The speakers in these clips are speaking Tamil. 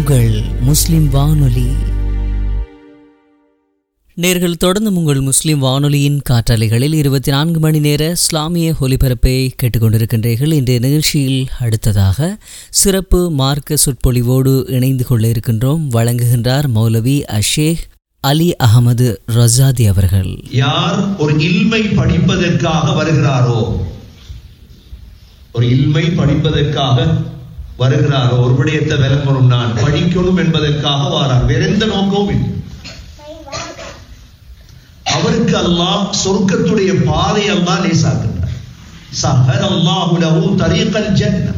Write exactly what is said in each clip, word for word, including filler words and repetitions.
உங்கள் முஸ்லிம் வானொலி. நேர்கள் தொடர்ந்து உங்கள் முஸ்லிம் வானொலியின் காற்றலைகளில் இருபத்தி நான்கு மணி நேர இஸ்லாமிய ஒலிபரப்பை கேட்டுக்கொண்டிருக்கின்றீர்கள். இன்றைய நிகழ்ச்சியில் அடுத்ததாக சிறப்பு மார்க்க சொற்பொழிவோடு இணைந்து கொள்ள இருக்கின்றோம். வழங்குகின்றார் மௌலவி அஷேக் அலி அகமது ரஸாதி அவர்கள். யார் ஒரு இல்மை படிப்பதற்காக வருகிறாரோ, ஒரு இல்மை படிப்பதற்காக வருகிறாரோ, ஒரு விடயத்தை விளங்கணும், நான் படிக்கணும் என்பதற்காக வாரார், வேற எந்த நோக்கமும் இல்லை. அவருக்கு அல்லாஹ் சொர்க்கத்துடைய பாதை அல்லாஹ் லேசாக்குகிறார். ஸஹரல்லாஹு லஹு தரீகல் ஜன்னah.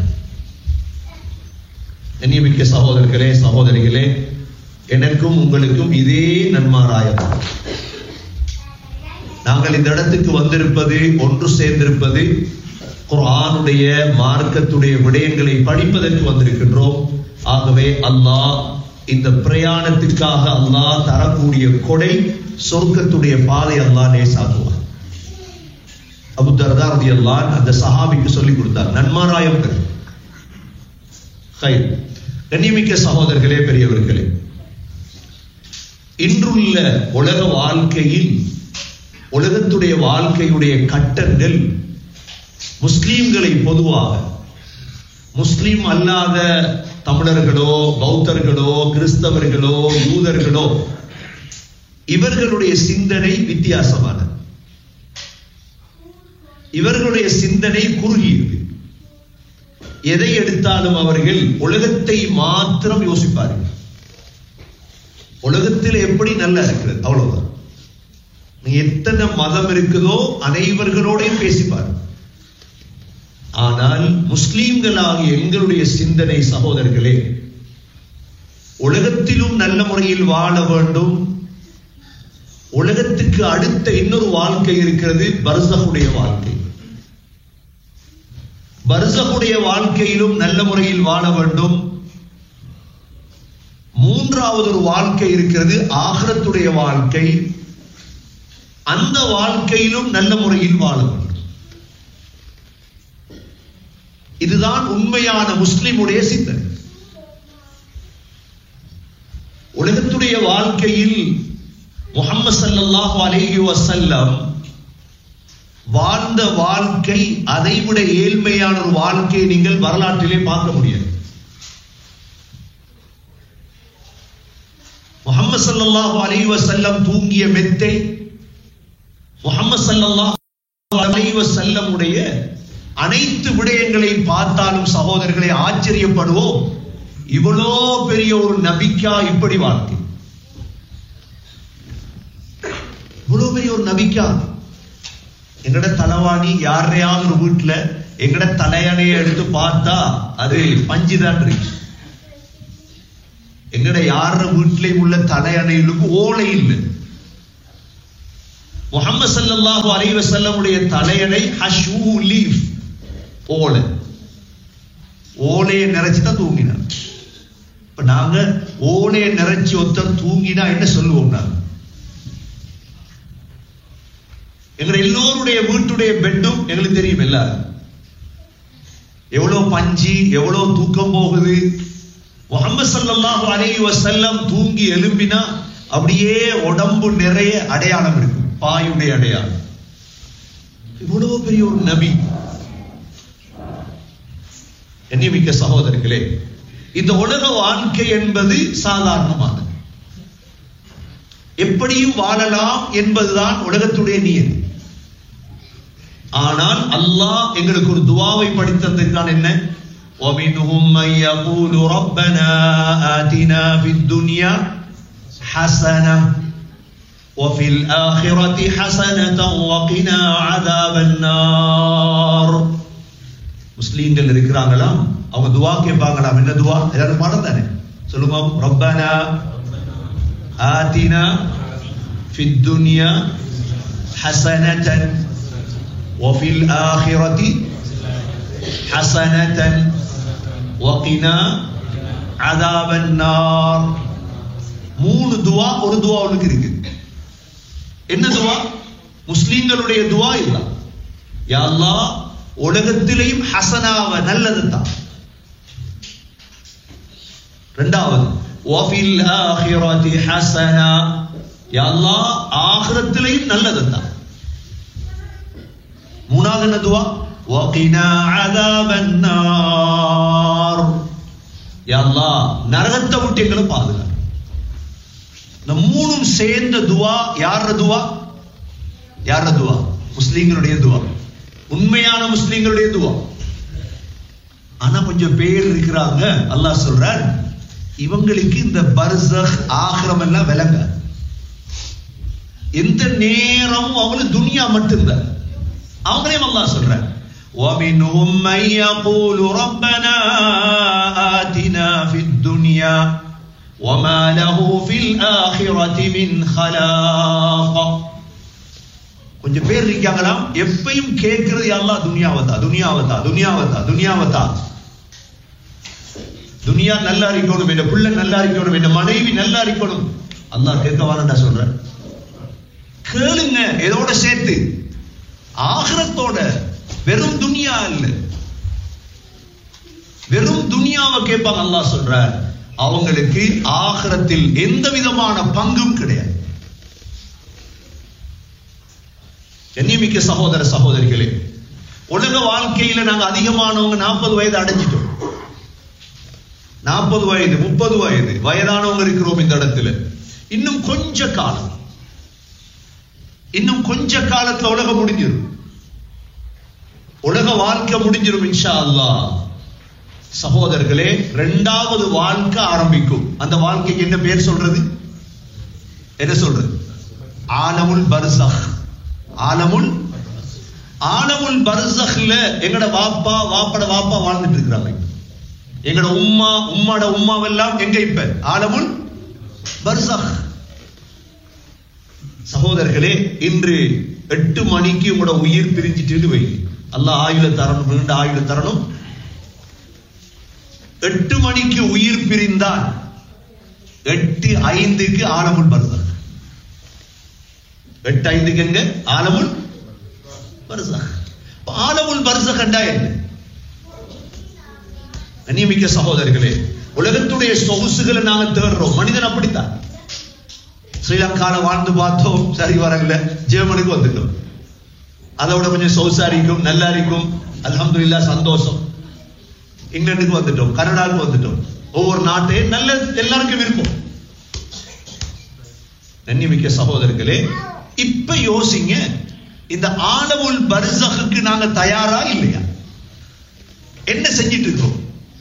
கண்ணியமிக்க சகோதரர்களே, சகோதரிகளே, எனக்கும் உங்களுக்கும் இதே நன்மாராயம். நாங்கள் இந்த இடத்துக்கு வந்திருப்பது, ஒன்று சேர்ந்திருப்பது, குர்ஆனுடைய மார்க்கத்துடைய விடயங்களை படிப்பதற்கு வந்திருக்கின்றோம். ஆகவே அல்லாஹ் இந்த பிரயாணத்திற்காக அல்லாஹ் தரக்கூடிய கொடை சொர்க்கத்துடைய பாதை அல்லாஹ் லேசாக்குவார். அபூ தர்தா ரலியல்லாஹு அன்ஹு அந்த சஹாபிக்கு சொல்லிக் கொடுத்தார், நன்மாராயம் பெறு. ஹைர். கண்ணியமிக்க சகோதரர்களே, பெரியவர்களே, இன்றுள்ள உலக வாழ்க்கையில், உலகத்துடைய வாழ்க்கையுடைய கட்டங்கள் முஸ்லீம்களை பொதுவாக, முஸ்லீம் அல்லாத தமிழர்களோ, பௌத்தர்களோ, கிறிஸ்தவர்களோ, யூதர்களோ, இவர்களுடைய சிந்தனை வித்தியாசமானது. இவர்களுடைய சிந்தனை குறுகியது. எதை எடுத்தாலும் அவர்கள் உலகத்தை மாத்திரம் யோசிப்பார்கள். உலகத்தில் எப்படி நல்லா இருக்கிறது, அவ்வளவுதான். எத்தனை மதம் இருக்குதோ அனைவர்களோடையும் பேசிப்பார். ஆனால் முஸ்லீம்களாகிய எங்களுடைய சிந்தனை சகோதரர்களே, உலகத்திலும் நல்ல முறையில் வாழ வேண்டும். உலகத்துக்கு அடுத்த இன்னொரு வாழ்க்கை இருக்கிறது, பர்ஸகுடைய வாழ்க்கை. பர்ஸகுடைய வாழ்க்கையிலும் நல்ல முறையில் வாழ வேண்டும். மூன்றாவது ஒரு வாழ்க்கை இருக்கிறது, ஆகிரத்துடைய வாழ்க்கை. அந்த வாழ்க்கையிலும் நல்ல முறையில் வாழ வேண்டும். இதுதான் உண்மையான முஸ்லிமுடைய சிந்தனை. உலகத்துடைய வாழ்க்கையில் முஹம்மது ஸல்லல்லாஹு அலைஹி வஸல்லம் வாழ்ந்த வாழ்க்கை, அதைவிட ஏழ்மையான ஒரு வாழ்க்கையை நீங்கள் வரலாற்றிலே பார்க்க முடியாது. முஹம்மது ஸல்லல்லாஹு அலைஹி வஸல்லம் தூங்கிய மெத்தை, முஹம்மது ஸல்லல்லாஹு அலைஹி வஸல்லம் உடைய அனைத்து விடயங்களை பார்த்தாலும் சகோதரர்களை ஆச்சரியப்படுவோம். இவ்வளோ பெரிய ஒரு நபிக்கா இப்படி வாழ்க்கை, இவ்வளவு பெரிய ஒரு நபிக்கா. எங்கட தலைவாணி யாரையாவது ஒரு வீட்டுல எங்கட தலையணையை எடுத்து பார்த்தா அது பஞ்சுதான் இருக்கு. எங்கட யார வீட்டிலையும் உள்ள தலையணைகளுக்கு ஓலை இல்லை. முஹம்மது ஸல்லல்லாஹு அலைஹி வஸல்லம் உடைய தலையணை ஹஷ்ஷூ லீஃப், ஓலை. ஓலையை நிறைச்சுதான் தூங்கினார். இப்ப நாங்க ஓலையை நிறைச்சி ஒருத்தர் தூங்கினா என்ன சொல்லுவோம்? நாங்க எங்க எல்லோருடைய வீட்டுடைய பெட்டும் எங்களுக்கு தெரியும். எல்லாரும் எவ்வளவு பஞ்சி, எவ்வளவு தூக்கம் போகுது. முஹம்மது ஸல்லல்லாஹு அலைஹி வஸல்லம் தூங்கி எழும்பினா அப்படியே உடம்பு நிறைய அடையாளம் இருக்கு, பாயுடைய அடையாளம். இவ்வளவு பெரிய ஒரு நபி. கண்ணியமிக்க சகோதரர்களே, இந்த உலக வாழ்க்கை என்பது சாதாரணமானது. எப்படியும் வாழலாம் என்பதுதான் உலகத்துடைய நியதி. ஆனால் அல்லாஹ் எங்களுக்கு ஒரு துஆவை படித்ததற்கான என்ன? وَمِنْهُمْ مَنْ يَقُولُ رَبَّنَا آتِنَا فِي الدُّنْيَا حَسَنَةً وَفِي الْآخِرَةِ حَسَنَةً وَقِنَا عَذَابَ النَّارِ. முஸ்லிம்கள் இருக்கிறாங்களாம், அவங்க துஆ கேட்பாங்களாம். என்ன துஆ? எல்லாரும் பாடம் தானே சொல்லுங்க. ரப்பனா ஆதினா ஃபித் துன்யா ஹஸனதன் வஃபில் ஆகிரதி ஹஸனதன் வகினா அஸாபன் நார். மூணு துஆ ஒரு துஆ உங்களுக்கு இருக்கு. என்ன துஆ? முஸ்லிம்களுடைய துஆ இல்ல. யா அல்லாஹ், உலகத்திலேயும் ஹசனாவ நல்லது தான். இரண்டாவது வஃபில் ஆகிரதி ஹஸனா, யா அல்லாஹ் ஆகிரத்திலேயும் நல்லது தா. மூணாவது என்ன துஆ? வகினா அஸாபன் நார், யா அல்லாஹ் நரகத்தை விட்டு எங்களை பாதுகாத்து. இந்த மூணும் சேர்ந்த துஆ யார துஆ? யார துஆ? முஸ்லிம்களுடைய துஆ, உண்மையான முஸ்லிம்களுடைய துஆ. ஆனா கொஞ்சம் பேர் இருக்கிறாங்க, அல்லாஹ் சொல்றார் இவங்களுக்கு இந்த பர்ஸக் ஆகிரம் எல்லாம் விளங்க. எந்த நேரமும் அவங்களுக்கு துனியா மட்டும்தான். அவங்களையும் அல்லாஹ் சொல்றார் وَمِنْهُمْ مَنْ يَقُولُ رَبَّنَا آتِنَا فِي الدُّنْيَا وَمَا لَهُ فِي الْآخِرَةِ مِنْ خَلَاقٍ. கொஞ்சம் பேர் இருக்காங்களாம், எப்பயும் கேட்கிறது யா அல்லாஹ் துனியாவதா துனியாவதா துனியாவதா துனியாவதா. துனியா நல்லா இருக்கணும், என்ன புள்ள நல்லா இருக்கணும், என்ன மனைவி நல்லா இருக்கணும். அல்லாஹ் கேட்க வாரண்டா சொல்ற, கேளுங்க எதோட சேர்த்து ஆகிரத்தோட. வெறும் துனியா இல்ல, வெறும் துனியாவை கேட்பாங்க. அல்லாஹ் சொல்றார் அவங்களுக்கு ஆகிரத்தில் எந்த விதமான பங்கும் கிடையாது. கண்ணியமிக்க சகோதர சகோதரிகளே, உலக வாழ்க்கையில நாங்க அதிகமானவங்க நாற்பது வயது அடைஞ்சிட்டோம். நாற்பது வயது முப்பது வயது வயதானவங்க இருக்கிறோம் இந்த இடத்துல. இன்னும் கொஞ்ச காலம், இன்னும் கொஞ்ச காலத்துல உலகம் முடிஞ்சிடும், உலக வாழ்க்கை முடிஞ்சிடும் இன்ஷா அல்லாஹ். சகோதரர்களே, இரண்டாவது வாழ்க்கை ஆரம்பிக்கும். அந்த வாழ்க்கைக்கு என்ன பேர் சொல்றது? என்ன சொல்றது? ஆலமுல் பர்ஸக். ஆலமுல் ஆலமுல் பர்ஸக்ல எங்கட வாப்பா வாப்பட வாப்பா வாழ்ந்துட்டு இருக்கிறாங்க. எங்கட உம்மா உம்மாட உம்மாவெல்லாம் எங்க இப்ப ஆலமுல் பர்ஸக். சகோதரர்களே, இன்று எட்டு மணிக்கு உங்களோட உயிர் பிரிஞ்சிட்டு வை, அல்லாஹ் ஆயுள தரணும், நீண்ட ஆயுள தரணும். எட்டு மணிக்கு உயிர் பிரிந்தால் எட்டு ஐந்துக்கு ஆலமுல் பர்ஸக். எட்டு ஐந்துக்கு எங்க ஆலமுல் பர்ஸக். ஆலமுல் பர்ஸக் என்றா என்ன? கண்ணியமிக்க சகோதரர்களே, உலகத்துடைய சொகுசுகளை நாங்க தேடுறோம். மனிதன் அப்படித்தான். ஸ்ரீலங்கால வாழ்ந்து பார்த்தோம், சரி வரல, ஜெர்மனுக்கு வந்துட்டோம். அதோட கொஞ்சம் சொகுசா இருக்கும், நல்லா இருக்கும், அல்ஹம்துலில்லாஹ் சந்தோஷம். இங்கிலாந்துக்கு வந்துட்டோம், கனடாவுக்கு வந்துட்டோம். ஒவ்வொரு நாட்டையும் நல்ல எல்லாருக்கும் விருப்பம். கண்ணியமிக்க சகோதரர்களே, இப்ப யோசிங்க, இந்த ஆலமுல் பர்ஸக்கு நாங்க தயாரா இல்லையா? என்ன செஞ்சிட்டு இருக்கோம்?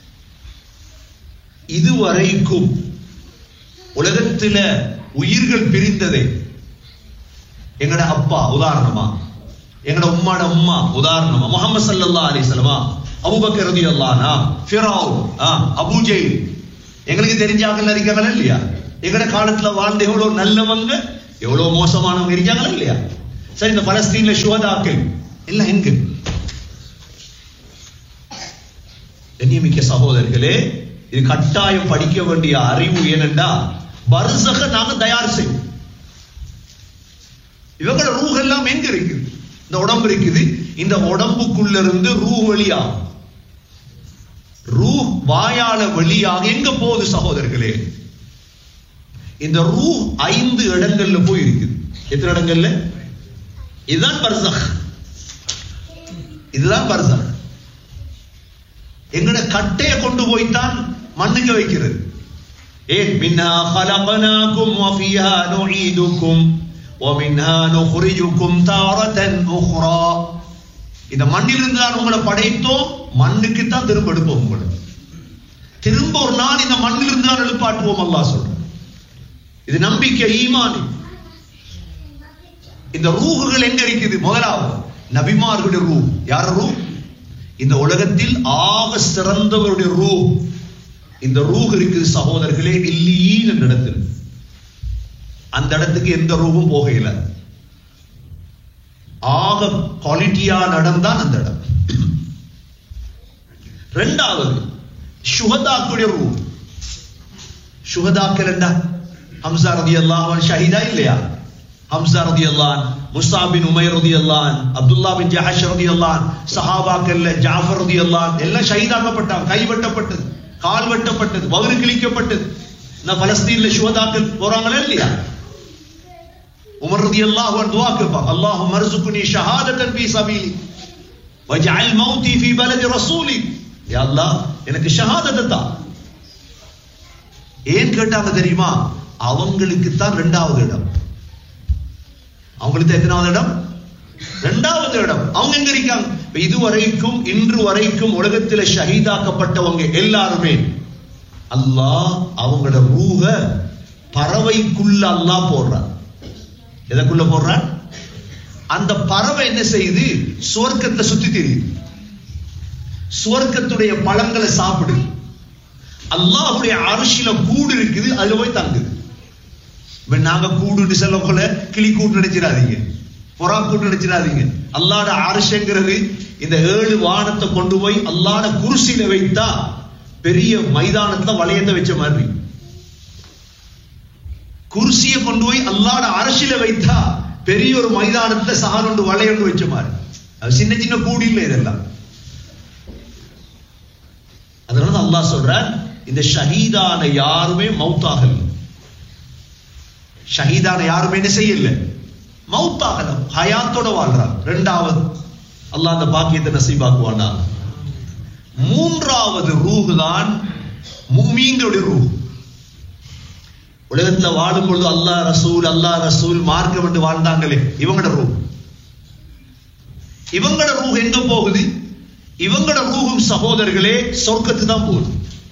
இதுவரைக்கும் உலகத்துல உயிர்கள் பிரிந்ததை எங்கட அப்பா உதாரணமா, எங்கட உம்மாட உம்மா உதாரணமா, முஹம்மது ஸல்லல்லாஹு அலைஹி வஸல்லம், அபூபக்கர் ரலியல்லாஹு அன்ஹு, ஃபிரௌன், அபூ ஜஹல், எங்களுக்கு தெரிஞ்சாங்க இருக்காங்களா இல்லையா? எங்கட காலத்துல வாழ்ந்த எவ்வளவு நல்லவங்க எவ்வளவு மோசமானவங்க இருக்காங்களா இல்லையா? சரி, இந்த பலஸ்தீன்ல ஷுஹதாக்கள் எல்லாம் எங்க? கண்ணியமிக்க சகோதரர்களே, இது கட்டாயம் படிக்க வேண்டிய அறிவு. ஏனென்றா பர்ஸக நாங்க தயார் செய்யும். இவங்களோட ரூஹ் எல்லாம் எங்க இருக்குது? இந்த உடம்பு இருக்குது, இந்த உடம்புக்குள்ள இருந்து ரூஹ் வெளியாகும். ரூஹ் வாயால வெளியாக எங்க போகுது சகோதரர்களே? இந்த ரூஹ் ஐந்து இடங்கள்ல போய் இருக்குது. எத்தனை இடங்கள்ல? இதுதான் பர்ஸக். இதுதான் பர்ஸக். எங்கட கட்டையை கொண்டு போய்தான் மண்ணுக்கு வைக்கிறது. ஏன்? மின்னா خلقناكم وفيها نعيدكم ومنها نخرجكم تارة أخرى. இந்த மண்ணிலிருந்து தான் உங்களை படைத்தோம், மண்ணுக்கு தான் திரும்ப எடுப்போம். உங்களை திரும்ப ஒரு நாள் இந்த மண்ணிலிருந்து தான் எழுப்பாட்டுவோம். அல்லாஹ் சொல்ற இது நம்பிக்கை, ஈமான். இந்த ரூஹுகள் எங்க இருக்குது? முதலாவது நபிமார்களுடைய ரூஹ். யார் ரூஹ்? இந்த உலகத்தில் ஆக சிறந்தவருடைய ரூஹ். இந்த ரூஹ் இருக்குது சகோதரர்களே, இல்லீன் என்ற இடத்தில். அந்த இடத்துக்கு எந்த ரூஹும் போகல. ஆக குவாலிட்டியா நடந்தான் அந்த இடம். இரண்டாவது ஷுஹதாக்களுடைய ரூஹ். ஷுஹதாக்கள் என்ன? ஹம்சா ரலியல்லாஹு அன்ஹு ஷஹீதா இல்லையா? ஹம்சா ரலியல்லாஹு அன்ஹு, முஸாப் பின் உமைர் ரலியல்லாஹு அன்ஹு, அப்துல்லாஹ் பின் ஜஹஷ் ரலியல்லாஹு அன்ஹு, சஹாபாக்கள்ல ஜாஃபர் ரலியல்லாஹு அன்ஹு எல்லாம் ஷஹீதாக்கப்பட்டாங்க, கைவெட்டப்பட்டது. கால் வெட்டப்பட்டது, வயிறு கிழிக்கப்பட்டது. நான் பலஸ்தீன்ல ஷுஹதாக்கள் போறாங்களா இல்லையா? உமர் ரலியல்லாஹு அன்ஹு துஆ கேட்பாங்க, அல்லாஹும்ம அர்சுக்னி ஷஹாதத்தன் ஃபீ சபீலி வஜ்அல் மௌதி ஃபீ பலதி ரசூலி. யா அல்லாஹ், எனக்கு ஷஹாதத்தை தா. ஏன் கேட்டாங்க தெரியுமா? அவங்களுக்கு தான் இரண்டாவது இடம். அவங்களுக்கு எத்தனாவது இடம்? இரண்டாவது இடம். அவங்க எங்க இருக்காங்க? இதுவரைக்கும் இன்று வரைக்கும் உலகத்தில் ஷஹீதாக்கப்பட்டவங்க எல்லாருமே அல்லாஹ் அவங்களோட ரூஹ பறவைக்குள்ள அல்லாஹ் போடுறான். எதற்குள்ள போடுறான்? அந்த பறவை என்ன செய்யுது? சுவர்க்கத்தை சுத்தி தெரியுது, சுவர்க்கத்துடைய பழங்களை சாப்பிடுது. அல்லாஹ்வுடைய அர்ஷில கூடு இருக்குது, அதுல போய் தங்குது. நாங்க கூடு சொல்ல போல கிளி கூட்டு நினைச்சிடாதீங்க, புறா கூட்டு நினைச்சிடாதீங்க. அல்லாஹ்ட அர்ஷ்ங்கிறது இந்த ஏழு வானத்தை கொண்டு போய் அல்லாஹ்ட குர்சியில வைத்தா பெரிய மைதானத்துல வளையத்தை வச்ச மாதிரி, குர்சியை கொண்டு போய் அல்லாஹ்ட அர்ஷில வைத்தா பெரிய ஒரு மைதானத்துல சஹானொண்டு வளையொண்டு வச்ச மாதிரி. அது சின்ன சின்ன கூடு இல்லை இதெல்லாம். அதனால அல்லாஹ் சொல்றான், இந்த ஷஹீதான யாருமே மௌத்தாகல, ஷஹீதான யாருமே என்ன செய்யல, மௌத்தாகல, ஹயாத்தோட வாழ்றான். இரண்டாவது அல்லாஹ் அந்த பாக்கியத்தை நசீபாக்குவானா. மூன்றாவது ரூஹ் தான் முஃமின்களுடைய ரூஹ். உலகத்துல வாழும் பொழுது அல்லாஹ் ரசூல் அல்லாஹ் ரசூல் மார்க்கம் என்று வாழ்ந்தாங்களே, இவங்களோட ரூஹ். இவங்களோட ரூஹ் எங்க போகுது? இவங்களோட ரூஹும் சகோதரர்களே சொர்க்கத்து தான் போகுது.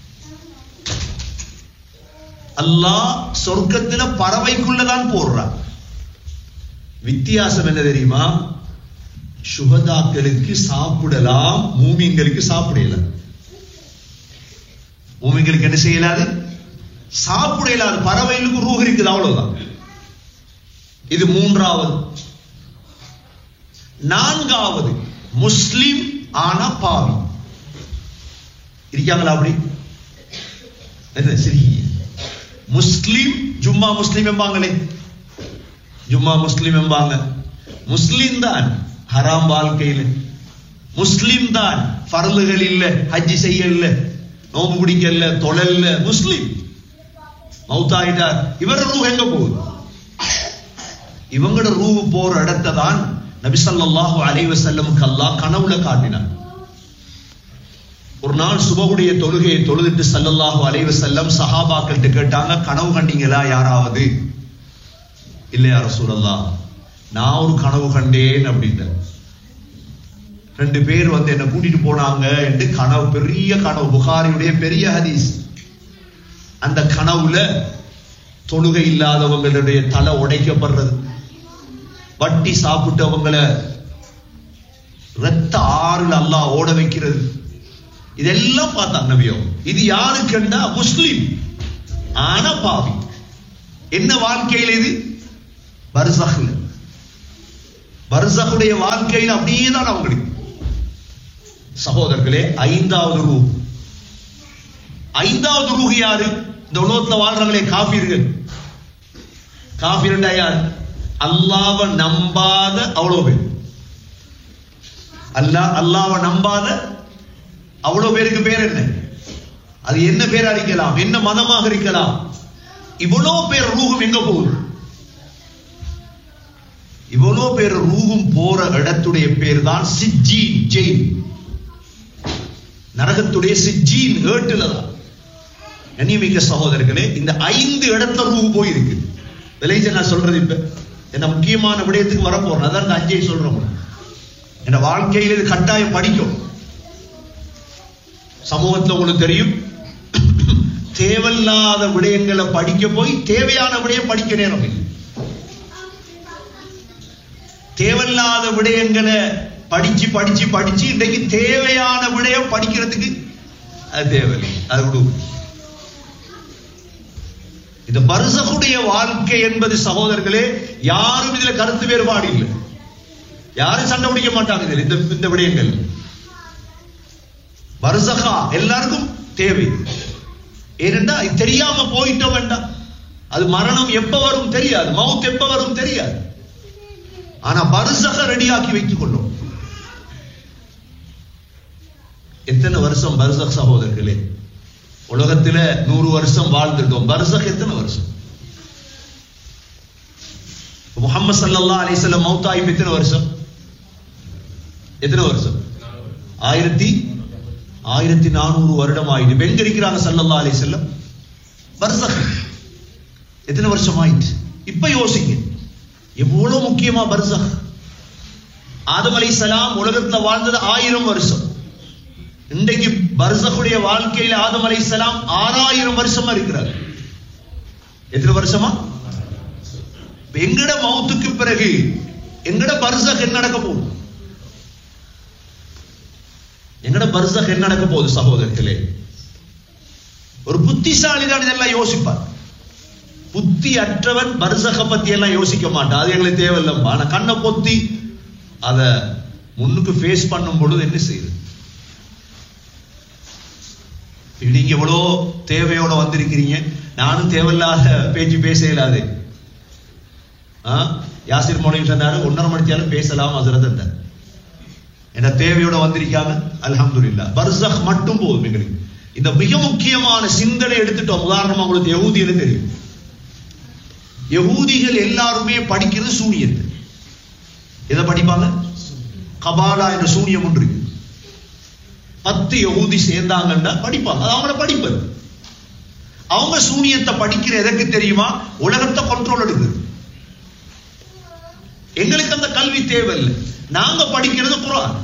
அல்லாஹ் சொர்க்கத்துல பறவைக்குள்ளதான் போடுறான். வித்தியாசம் என்ன தெரியுமா? சுஹதாக்களுக்கு சாப்பிடலாம், மூமின்களுக்கு சாப்பிடல. மூமின்களுக்கு என்ன செய்யலாது? சாப்பிடலாது. பறவைகளுக்கு ரூஹ் இருக்குது, அவ்வளவுதான். இது மூன்றாவது. நான்காவது முஸ்லிம் ஆனா பாவி இருக்காங்களா? அப்படி என்ன சரி, முஸ்லிம் ஜும்மா முஸ்லிம் என்பாங்களே, ஜும்மா முஸ்லிம் என்பாங்க. முஸ்லிம் தான் ஹராம் வாழ்க்கையில், முஸ்லிம் தான் ஃபர்லுகள் இல்ல, ஹஜ் செய்ய இல்ல, நோம்பு பிடிக்கல, தொழல்ல, முஸ்லிம் மௌத்தாயிட்டார். இவர ரூஹ் எங்க போகுது? இவங்களோட ரூஹ் போற இடத்தை தான் நபி ஸல்லல்லாஹு அலைஹி வஸல்லம் அல்லாஹ் கனவுல காட்டினார். ஒரு நாள் சுபகுடைய தொழுகையை தொழுதுட்டு ஸல்லல்லாஹு அலைஹி வஸல்லம் சஹாபாக்கள்கிட்ட கேட்டாங்க, கனவு கண்டீங்களா யாராவது? இல்லையா ரசூலல்லாஹ், நான் ஒரு கனவு கண்டேன் அப்படின்ட்டு. ரெண்டு பேர் வந்து என்ன கூட்டிட்டு போனாங்க என்று கனவு, பெரிய கனவு, புகாரியுடைய பெரிய ஹதீஸ். அந்த கனவுல தொழுகை இல்லாதவங்களுடைய தலை உடைக்கப்படுறது, வட்டி சாப்பிட்டவங்களை ரத்த ஆறுல அல்லாஹ் ஓட வைக்கிறது, இதெல்லாம் பார்த்தாங்க நபியோ. இது யாருக்குண்டா முஸ்லிம் ஆனா பாவி. என்ன வாழ்க்கையில்? இது பர்ஸக்ல, பர்ஸகுடைய வாழ்க்கையில் அப்படியேதான் அவங்களுக்கு. சகோதரர்களே, ஐந்தாவது ரூஹ். ஐந்தாவது ரூஹ் யாரு? இந்த உலகத்துல வாழ்றாங்களே காஃபிர்கள். காஃபிர்ண்டா யார்? அல்லாஹ்வை நம்பாத அவ்வளவு பேர். அல்லாஹ் அல்லாஹ்வை நம்பாத அவ்வளவு பேருக்கு பேர் என்ன? அது என்ன பேர் அடிக்கலாம், என்ன மதமாக இருக்கலாம். இவ்வளவு பேர் ரூஹும் எங்க போகுது? இவ்வளவு பேர் ரூஹும் போற இடத்துடைய பேர் தான் சிஜ்ஜீன், ஜெயில். நரகத்துடைய சிஜ்ஜீன் ஏட்டுல தான். கண்ணியமிக்க சகோதரர்களே, இந்த ஐந்து இடத்துல ரூஹ் போயிருக்கு. விளைஞ்ச நான் சொல்றது இப்ப என்ன முக்கியமான விடயத்துக்கு வர போறேன். அதான் இந்த அஞ்சை சொல்றோம். என் வாழ்க்கையில் இது கட்டாயம் படிக்கும். சமூகத்தில் உங்களுக்கு தெரியும், தேவையில்லாத விடயங்களை படிக்க போய் தேவையான விடயம் படிக்க நேரம் இல்லை. தேவையில்லாத விடயங்களை படிச்சு படிச்சு படிச்சு இன்றைக்கு தேவையான விடயம் படிக்கிறதுக்கு அது தேவையில்லை. அது விடு. இந்த பர்ஸகுடைய வாழ்க்கை என்பது சகோதரர்களே, யாரும் இதுல கருத்து வேறுபாடு இல்லை, யாரும் சண்டை பிடிக்க மாட்டாங்க இதில். இந்த இந்த விடயங்கள் பர்ஸகா எல்லாருக்கும் தேவை. ஏனென்றா தெரியாம போயிட்டோம் வேண்டாம், அது மரணம் எப்ப வரும் தெரியாது, மவுத் எப்ப வரும் தெரியாது. ஆனா பர்ஸக ரெடியாக்கி வைத்துக் கொள்ளும். எத்தனை வருஷம் பர்ஸக் சகோதரர்களே? உலகத்துல நூறு வருஷம் வாழ்ந்துட்டோம், பர்சக் எத்தனை வருஷம்? முஹம்மது ஸல்லல்லாஹு அலைஹி வஸல்லம் மௌத்தாயி எத்தனை வருஷம்? எத்தனை வருஷம்? ஆயிரத்தி ஆயிரத்தி நானூறு வருடம் ஆயிட்டு. எங்க இருக்கிறாங்க ஸல்லல்லாஹு அலைஹி வஸல்லம்? பர்சக். எத்தனை வருஷம் ஆயிட்டு? இப்ப யோசிங்க எவ்வளவு முக்கியமா பர்சக். ஆதம் அலைஹிஸ்ஸலாம் உலகத்துல வாழ்ந்தது ஆயிரம் வருஷம். இன்றைக்கு பர்சக்குடைய வாழ்க்கையில ஆதம் அலைஹிஸ்ஸலாம் ஆறாயிரம் வருஷமா இருக்கிறார். எத்தனை வருஷமா? எங்கட மௌத்துக்கு பிறகு எங்கட பர்சக் என்ன நடக்க போகுது? எங்கட பர்சக் என்ன நடக்க போகுது சகோதரர்களே? ஒரு புத்திசாலி தான் இதெல்லாம் யோசிப்பார். புத்தி அற்றவன் பர்சக பத்தி எல்லாம் யோசிக்க மாட்டான். அது எங்களுக்கு தேவையில்லை. ஆனா கண்ணை பொத்தி அத முன்னுக்கு ஃபேஸ் பண்ணும் பொழுது என்ன செய்யுது? நீங்க எவ்வளோ தேவையோட வந்திருக்கிறீங்க, நானும் தேவையில்லாத பேச்சு பேச இயலாது. யாசிர் மௌலவி சொன்னாரு ஒன்னரை மணித்தாலும் பேசலாம் ஹஸரத். என்ன தேவையோட வந்திருக்காங்க, அல்ஹம்துலில்லாஹ். பர்சக் மட்டும் போதும் எங்களுக்கு. இந்த மிக முக்கியமான சிந்தனை எடுத்துட்டோம். உதாரணமா உங்களுக்கு யஹூதின்னு தெரியும். யஹூதிகள் எல்லாருமே படிக்கிறது சூனியத்தை. எதை படிப்பாங்க? கபாலா என்ற சூனியம் ஒன்று இருக்கு. பத்து யஹூதி சேர்ந்தாங்கன்னா படிப்பாங்க. அது அவங்கள படிப்பது. அவங்க சூனியத்தை படிக்கிற எதற்கு தெரியுமா? உலகத்தை கண்ட்ரோல் எடுக்குது. எங்களுக்கு அந்த கல்வி தேவையில்லை. நாங்க படிக்கிறது குர்ஆன்.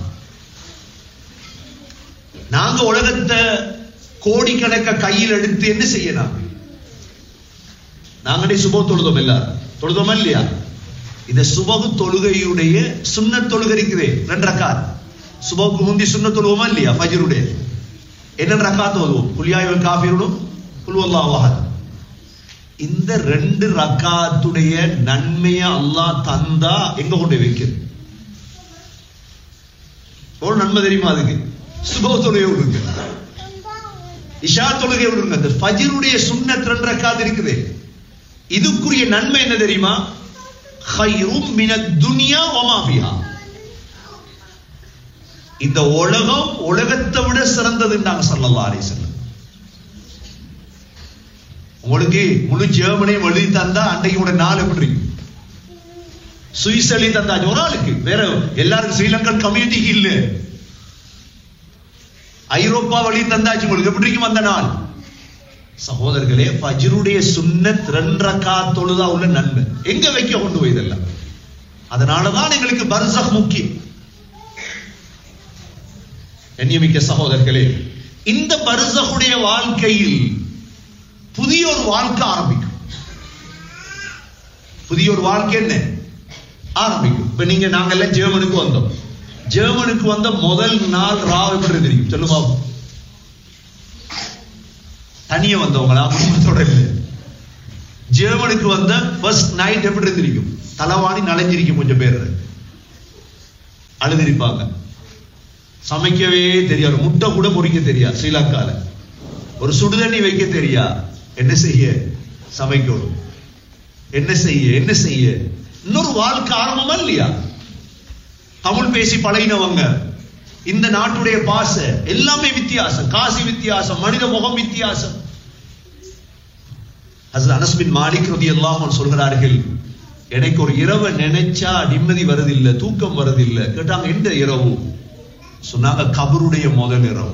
நாங்க உலகத்தை கோடிக்கணக்க கையில் எடுத்து என்ன செய்யலாம்? நாங்களே சுப தொழுதோம், எல்லாரும் தொழுதோமா இல்லையா? இந்த சுபகு தொழுகையுடைய சுன்னத் தொழுகை இருக்குதே ரெண்டு ரக்காத். சுபகுக்கு முந்தி சுன்னத் தொழுவோமா இல்லையா? ஃபஜ்ருடைய என்ன ரக்காத் ஓதுவோம்? குல் யா அய்யுல் காஃபிரூன், குல் வல்லாஹு அஹத். இந்த ரெண்டு ரக்காத்துடைய நன்மையை அல்லாஹ் தந்தா எங்க கொண்டு வைக்கிறது? ஒரு நன்மை தெரியுமா? அதுக்கு சுப தொழுகை விடுங்க, இஷா தொழுகை விடுங்க. அந்த ஃபஜ்ருடைய சுன்னத் ரெண்டு ரக்காத் இருக்குது. இதுக்குரிய நன்மை என்ன தெரியுமா? ஹைரும் மினத் துன்யா வ மா ஃபிஹா. இந்த உலகம் உலகத்தை விட சிறந்ததுன்றாங்க ஸல்லல்லாஹு அலைஹி வஸல்லம். உங்களுக்கு முழு ஜெர்மனியும் எழுதி தந்தா அன்றைக்கு ஒரு நாள் எப்படி இருக்கு? சுவிஸ் எழுதி தந்தா ஒரு ஆளுக்கு, வேற எல்லாருக்கும் ஸ்ரீலங்கன் கம்யூனிட்டிக்கு இல்ல. ஐரோப்பா வழி தந்தாச்சு உங்களுக்கு எப்படி இருக்கும் அந்த நாள்? சகோதரர்களே, ஃபஜ்ருடைய சுன்னத் ரெண்டு ரக்காத் தொழுதா உள்ள நன்மை எங்க வைக்க கொண்டு போய் இதெல்லாம். அதனாலதான் எங்களுக்கு பர்சக் முக்கியம். கண்ணியமிக்க சகோதரர்களே, இந்த பர்சக்குடைய வாழ்க்கையில் புதிய ஒரு வாழ்க்கை ஆரம்பிக்கும். புதிய ஒரு வாழ்க்கை என்ன ஆரம்பிக்கும்? இப்ப நீங்க நாங்க எல்லாம் ஜெர்மனுக்கு வந்தோம். ஜெர்மனுக்கு வந்த முதல் நாள் ராவ் எப்படி தெரியும் சொல்லுமா? தனிய வந்தவங்களா குடும்பத்தோட இல்லை. ஜெர்மனுக்கு வந்த ஃபர்ஸ்ட் நைட் எப்படி இருந்திருக்கும்? தலவாணி நனைஞ்சிருக்கும், கொஞ்சம் பேர் அழுதிருப்பாங்க. சமைக்கவே தெரியாது, முட்டை கூட பொறிக்க தெரியாது. ஸ்ரீலங்கால ஒரு சுடுதண்ணி வைக்க தெரியா. என்ன செய்ய? சமைக்கணும். என்ன செய்ய என்ன செய்ய இன்னொரு வாழ்க்கை ஆரம்பமா இல்லையா? தமிழ் பேசி பழகினவங்க, இந்த நாட்டுடைய பாச எல்லாமே வித்தியாசம். காசி வித்தியாசம், மனித முகம் வித்தியாசம். ஹஸ்ரத் அனஸ் பின் மாலிக் ரலியல்லாஹு அன்ஹு சொல்கிறார்கள், எனக்கு ஒரு இரவை நினைச்சா நிம்மதி வருதில்லை, தூக்கம் வருதில்லை. கேட்டாங்க எந்த இரவு? சொன்னாங்க கபருடைய முதல் இரவு.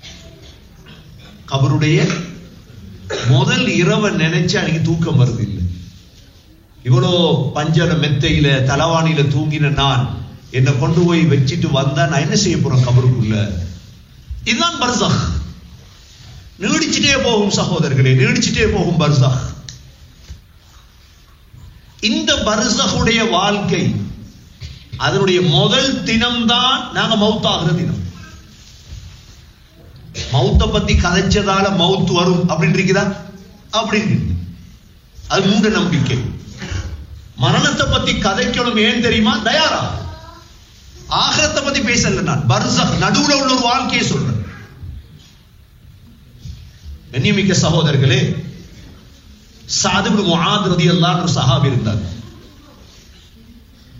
கபருடைய முதல் இரவை நினைச்சா எனக்கு தூக்கம் வருது இல்லை. இவ்வளோ பஞ்சன மெத்தையில தலவாணியில தூங்கின நான் என்னை கொண்டு போய் வச்சுட்டு வந்தா நான் என்ன செய்ய போறேன் கபருக்குள்ள? இதுதான் பர்சக். நீடிச்சுட்டே போகும் சகோதரர்களே, நீடிச்சுட்டே போகும் பர்சக். இந்த பர்சக்குடைய வாழ்க்கை அதனுடைய முதல் தினம்தான் நாங்க மௌத்தாகிற தினம். மௌத்த பத்தி கதைச்சதால மௌத்து வரும் அப்படின்னு இருக்குதா? அப்படின்னு அது மூட நம்பிக்கை. மரணத்தை பத்தி கதைக்கணும். ஏன் தெரியுமா? தயாரா ஆகிரத்தை பத்தி பேசல. நான் பர்சக் நடுவுல உள்ள ஒரு வாழ்க்கையை சொல்றேன். கண்ணியமிக்க சகோதரர்களே, சஅத் இப்னு முஆத் ரலியல்லாஹு அன்ஹு சஹாபி இருந்தார்.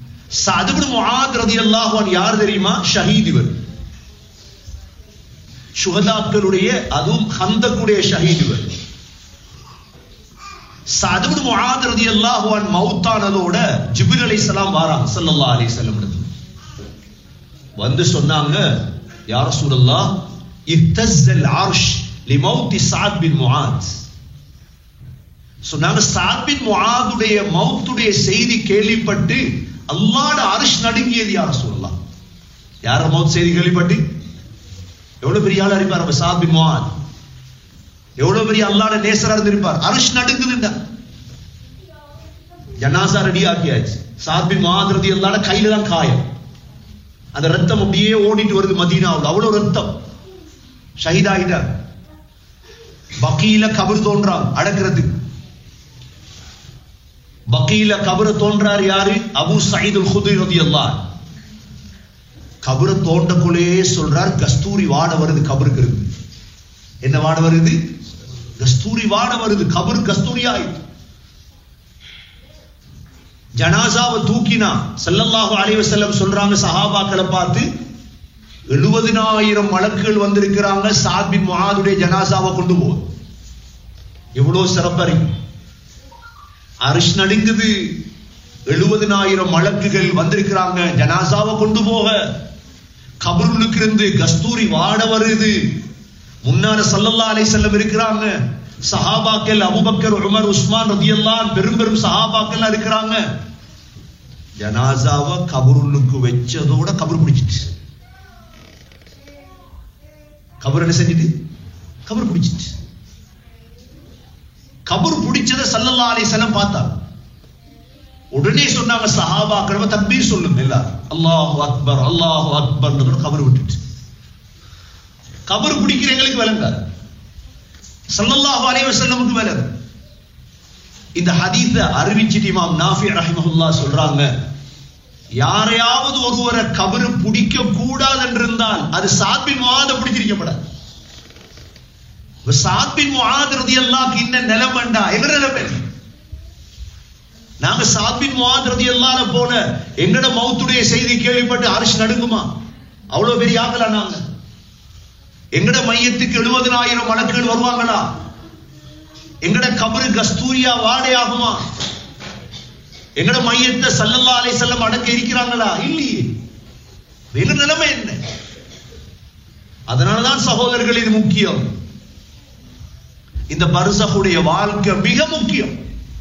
சஅத் இப்னு முஆத் ரலியல்லாஹு அன்ஹு யார் தெரியுமா? ஷஹீத். இவர் சுஹதாக்களுடைய, அதுவும் ஹந்தக்குடைய ஷஹீதுகள். சஅத் இப்னு முஆத் ரலியல்லாஹு அன்ஹு மௌத்தானதோட ஜிப்ரீல் அலைஹிஸ்ஸலாம் வராங்க ஸல்லல்லாஹு அலைஹி வஸல்லம் இடத்துல. வந்து சொன்னாங்க, யா ரசூலல்லாஹ் இஹ்தஸ்ஸல் அர்ஷ் லிமௌத் சஅத் பின் முஆத். சொன்னாங்க, சஅத் பின் முஆதுடைய மௌத்துடைய செய்தி கேள்விப்பட்டு அல்லாஹ்வுடைய அர்ஷ் நடுங்கியது யா ரசூலல்லாஹ். யார மௌத் செய்தி கேள்விப்பட்டு? எவ்வளவு பெரிய ஆளா இருப்பார் சஅத் பின் முஆத், எவ்வளவு பெரிய அல்லாஹ்வுடைய நேசரா இருந்திருப்பார். அர்ஷ் நடுங்குதுண்டா. ஜனாசா ரெடி ஆக்கியாச்சு. சஅத் பின் முஆத் ரலியல்லாஹு அன்ஹு கையில தான் காயம், அந்த ரத்தம் அப்படியே ஓடிட்டு வருது மதீனாவுல, அவ்வளவு ரத்தம். ஷஹீதாயிட்டார். பக்கீல கபர் தோன்றாங்க அடக்கிறதுக்கு. பக்கீல கபர தோன்றார் யாரு? அபூ சயீத் அல் குத்ரி ரலியல்லாஹு அன்ஹு. கபர தோண்டக்குள்ளே சொல்றார், கஸ்தூரி வாட வருது கபருக்கு இருந்து. என்ன வாட வருது? கஸ்தூரி வாட வருது. கபர் கஸ்தூரி ஆயிட்டு. ஜனாசாவை தூக்கினா ஸல்லல்லாஹு அலைஹி வஸல்லம் சொல்றாங்க சஹாபாக்களை பார்த்து, எழுபதினாயிரம் மலக்குகள் வந்திருக்கிறாங்க சஅத் பின் முஆதுடைய ஜனாசாவை கொண்டு போக. எவ்வளவு சிறப்பறி. அர்ஷ் நடுங்குது, எழுபதினாயிரம் மலக்குகள் வந்திருக்கிறாங்க ஜனாசாவை கொண்டு போக. கபருக்கு இருந்து கஸ்தூரி வாட வருது. முன்னால ஸல்லல்லாஹு அலைஹி வஸல்லம் இருக்கிறாங்க. சஹாபாக்கள் அபூபக்கர், உமர், உஸ்மான் ரலியல்லாஹு அன்ஹு பெரும் பெரும் சஹாபாக்கள் இருக்கிறாங்க. ஜனாசாவை கபருக்கு வெச்சதோட கபர் பிடிச்சிட்டு. கபர் என்ன செஞ்சிட்டு? கபர் பிடிச்சிட்டு. கபர் பிடிச்சத ஸல்லல்லாஹு அலைஹி வஸல்லம் பார்த்தாங்க. உடனே சொன்னாங்க சஹாபாக்கள் தக்பீர் சொல்லுங்க எல்லாரும், அல்லாஹு அக்பர் அல்லாஹு அக்பர். கபர் விட்டுட்டு கபர் பிடிக்கிற எங்களுக்கு விளங்காது, ஸல்லல்லாஹு அலைஹி வஸல்லமுக்கு விளங்கு. இந்த ஹதீஸை அறிவிச்சிட்டு இமாம் நாஃபி ரஹிமஹுல்லாஹ் சொல்றாங்க, யாரையாவது ஒருவரை கபர் பிடிக்க கூடாது என்றிருந்தால் அது சஅத் பின் முஆத் பிடிச்சிருக்கப்படாது. சஅத் பின் முஆத் ரலியல்லாஹு அன்ஹு இன்ன நிலைமண்டா என்ன நிலைமை? நாங்க சஅத் பின் முஆத் ரலியல்லாஹு அன்ஹு போல எங்கட மௌத்துடைய செய்தி கேள்விப்பட்டு அர்ஷ் நடுங்குமா? அவ்வளவு பெரிய ஆகலா நாங்க? எங்கட மையத்துக்கு எழுபதினாயிரம் மலக்குகள் வருவாங்களா? எங்கட கபரு கஸ்தூரியா வாடை ஆகுமா? எங்கட மையத்தை ஸல்லல்லாஹு அலைஹி வஸல்லம் அடக்க இருக்கிறாங்களா? இல்லையே. வேற நிலைமை என்ன? அதனாலதான் சகோதரர்கள் இது முக்கியம். இந்த பர்ஸஹுடைய வாழ்க்கை மிக முக்கியம்.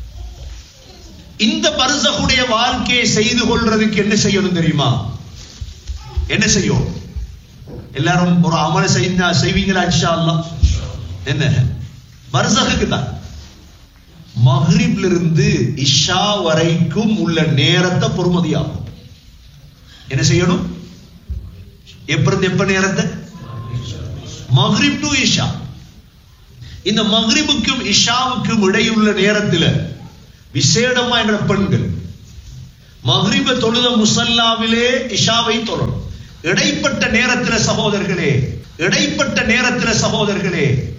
இந்த பர்ஸஹுடைய வாழ்க்கையை செய்து கொள்றதுக்கு என்ன செய்யணும் தெரியுமா? என்ன செய்யும்? எல்லாரும் ஒரு அமல் செய்ய செய்வீங்களா இன்ஷா அல்லாஹ்? என்ன பர்ஸஹுக்கு தான் மக்ரிப்ல இருந்து இஷா வரைக்கும் உள்ள நேரத்தை பொறுமதியாகும். என்ன செய்யணும்? எப்ப எப்ப நேரத்தை? மக்ரிப் டு இஷா. இந்த மக்ரிபுக்கும் இஷாவுக்கும் இடையுள்ள நேரத்தில் விசேடமா என்ற பெண்கள் மக்ரிப தொழுத முசல்லாவிலே இஷாவை தொழணும். இடைப்பட்ட நேரத்தில் சகோதரர்களே, இடைப்பட்ட நேரத்தில் சகோதரர்களே